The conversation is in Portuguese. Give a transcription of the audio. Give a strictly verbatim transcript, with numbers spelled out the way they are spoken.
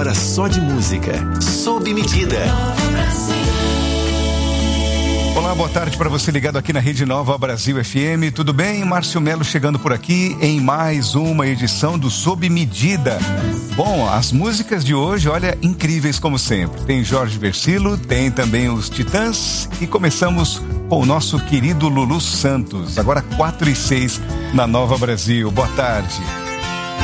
hora só de música. Sob medida. Olá, boa tarde para você ligado aqui na Rede Nova Brasil F M. Tudo bem? Márcio Melo chegando por aqui em mais uma edição do Sob Medida. Bom, as músicas de hoje, olha, incríveis como sempre. Tem Jorge Versilo, tem também os Titãs e começamos com o nosso querido Lulu Santos. Agora quatro e seis na Nova Brasil. Boa tarde.